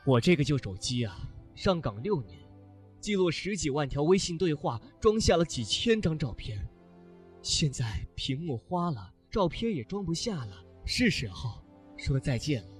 我这个旧手机啊，上岗6年，记录10几万条微信对话，装下了几千张照片。现在屏幕花了，照片也装不下了，是时候说再见了。